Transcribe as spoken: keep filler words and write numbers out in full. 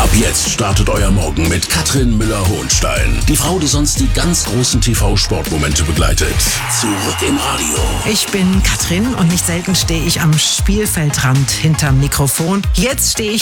Ab jetzt startet euer Morgen mit Katrin Müller-Hohenstein. Die Frau, die sonst die ganz großen T V-Sportmomente begleitet. Zurück im Radio. Ich bin Katrin und nicht selten stehe ich am Spielfeldrand hinterm Mikrofon. Jetzt stehe ich